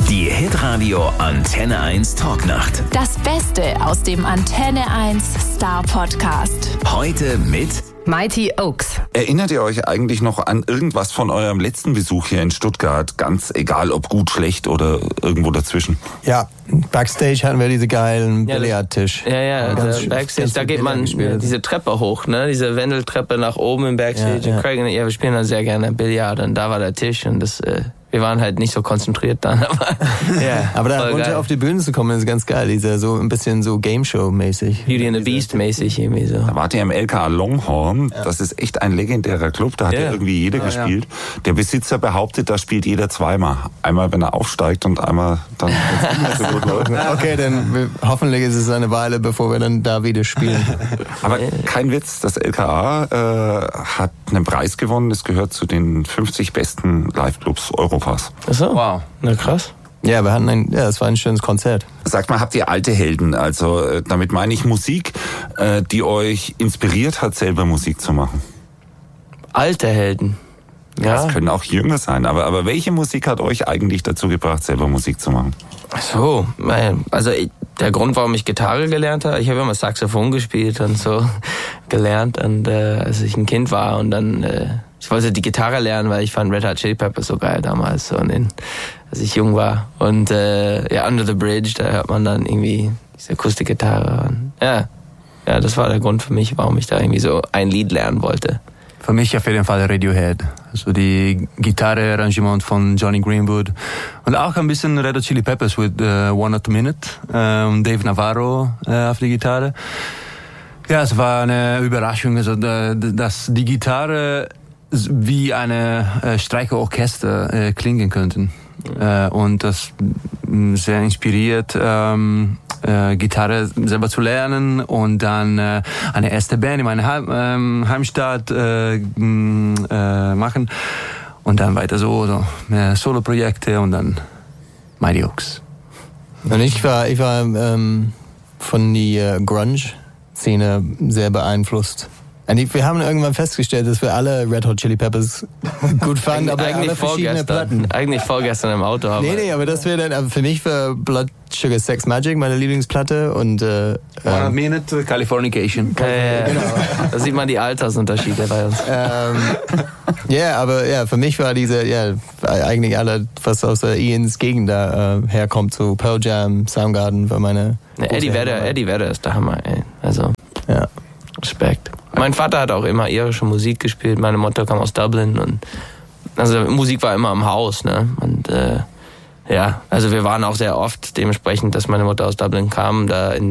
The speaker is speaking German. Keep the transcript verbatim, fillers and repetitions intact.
Die Hitradio Antenne eins Talknacht. Das Beste aus dem Antenne eins Star Podcast. Heute mit Mighty Oaks. Erinnert ihr euch eigentlich noch an irgendwas von eurem letzten Besuch hier in Stuttgart? Ganz egal, ob gut, schlecht oder irgendwo dazwischen. Ja, Backstage hatten wir diese geilen Ja, Billardtisch. Ja, ja, Ganz der Backstage, ganz da viel geht man gespielt. diese Treppe hoch, ne? Diese Wendeltreppe nach oben im Backstage. Ja, ja. Craig und ich, ja, wir spielen dann sehr gerne Billard und da war der Tisch und das, äh, wir waren halt nicht so konzentriert dann, aber ja. Aber da voll runter geil. auf die Bühne zu kommen, ist ganz geil. Dieser so ein bisschen so Game-Show-mäßig. Beauty and the Beast mäßig irgendwie so. Da wart ihr im L K A Longhorn. Das ist echt ein legendärer Club. Da hat Ja. ja irgendwie jeder gespielt. Der Besitzer behauptet, da spielt jeder zweimal. Einmal, wenn er aufsteigt und einmal dann, wenn es nicht so gut läuft. Okay, dann wir, hoffentlich ist es eine Weile, bevor wir dann da wieder spielen. Aber kein Witz, das L K A äh, hat einen Preis gewonnen. Es gehört zu den fünfzig besten Live-Clubs Europas. Ach so. Wow. Na krass. Ja, wir hatten ein, ja, es war ein schönes Konzert. Sagt mal, habt ihr alte Helden? Also äh, damit meine ich Musik, äh, die euch inspiriert hat, selber Musik zu machen. Alte Helden. Ja. Das können auch jünger sein. Aber, aber welche Musik hat euch eigentlich dazu gebracht, selber Musik zu machen? Ach so, also ich, der Grund, warum ich Gitarre gelernt habe, ich habe immer Saxophon gespielt und so gelernt, und äh, als ich ein Kind war und dann äh, ich wollte die Gitarre lernen, weil ich fand Red Hot Chili Peppers so geil damals, so in den, als ich jung war. Und äh, ja, Under the Bridge, da hört man dann irgendwie diese Akustikgitarre. Und, ja, ja, das war der Grund für mich, warum ich da irgendwie so ein Lied lernen wollte. Für mich auf jeden Fall Radiohead. Also die Gitarre-Arrangement von Johnny Greenwood. Und auch ein bisschen Red Hot Chili Peppers mit uh, One at a Minute. Ähm, Dave Navarro äh, auf die Gitarre. Ja, es war eine Überraschung, also dass die Gitarre wie eine äh, Streicherorchester äh, klingen könnten. Äh, und das mh, sehr inspiriert, ähm, äh, Gitarre selber zu lernen und dann äh, eine erste Band in meiner Heim, ähm, Heimstadt äh, mh, äh, machen und dann weiter so, so mehr Solo-Projekte und dann Mighty Oaks. Und ich war, ich war ähm, von der Grunge-Szene sehr beeinflusst. Und ich, wir haben irgendwann festgestellt, dass wir alle Red Hot Chili Peppers gut fanden, aber alle verschiedene Platten. Eigentlich vorgestern im Auto. Aber Nee, nee, aber das wäre dann, aber für mich war Blood Sugar Sex Magic meine Lieblingsplatte und äh, One ähm, Minute Californication. Ja, ja, ja. Genau. Da sieht man die Altersunterschiede bei uns. ähm, ja, yeah, aber ja, für mich war diese, ja, eigentlich alle, was aus der Ians Gegend da äh, herkommt, so Pearl Jam, Soundgarden, war meine. Ne, Eddie Vedder, Eddie Vedder ist der Hammer, ey. Also, ja. Respekt. Mein Vater hat auch immer irische Musik gespielt, meine Mutter kam aus Dublin und also Musik war immer im Haus, ne? Und äh, ja, also wir waren auch sehr oft dementsprechend, dass meine Mutter aus Dublin kam, da in